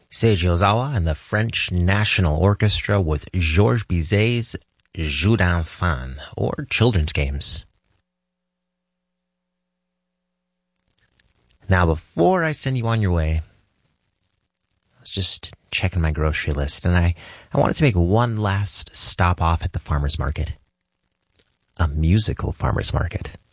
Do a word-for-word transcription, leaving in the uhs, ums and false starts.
Seiji Ozawa and the French National Orchestra with Georges Bizet's Jeux d'enfants, or Children's Games. Now, before I send you on your way, I was just checking my grocery list, and I, I wanted to make one last stop off at the farmer's market. A musical farmer's market.